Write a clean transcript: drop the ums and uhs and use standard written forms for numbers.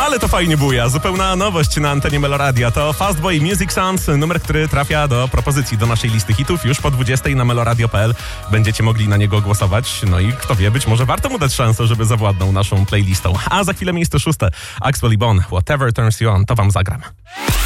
Ale to fajnie buja, zupełna nowość na antenie Meloradia. To Fastboy Music Sounds, numer, który trafia do propozycji, do naszej listy hitów. Już po 20 na meloradio.pl będziecie mogli na niego głosować. No i kto wie, być może warto mu dać szansę, żeby zawładnął naszą playlistą. A za chwilę miejsce 6. Axwell i Bon, Whatever Turns You On, to wam zagram.